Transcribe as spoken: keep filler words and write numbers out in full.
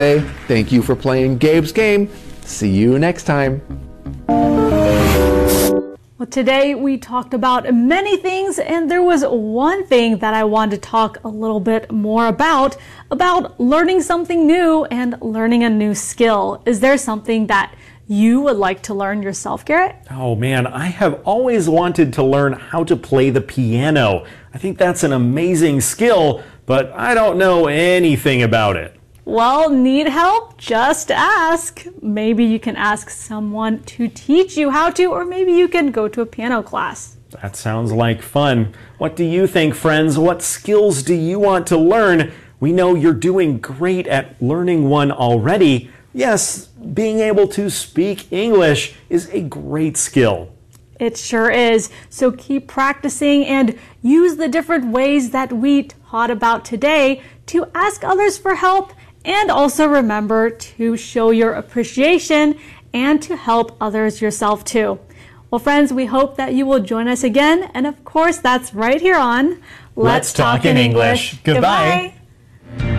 Hey, thank you for playing Gabe's game. See you next time. Well, today we talked about many things, and there was one thing that I wanted to talk a little bit more about, about learning something new and learning a new skill. Is there something that you would like to learn yourself, Garrett? Oh man, I have always wanted to learn how to play the piano. I think that's an amazing skill, but I don't know anything about it. Well, need help? Just ask. Maybe you can ask someone to teach you how to, or maybe you can go to a piano class. That sounds like fun. What do you think, friends? What skills do you want to learn? We know you're doing great at learning one already. Yes, being able to speak English is a great skill. It sure is. So keep practicing and use the different ways that we taught about today to ask others for help. And also remember to show your appreciation and to help others yourself too. Well, friends, we hope that you will join us again. And of course, that's right here on Let's Talk in English. Goodbye. Goodbye.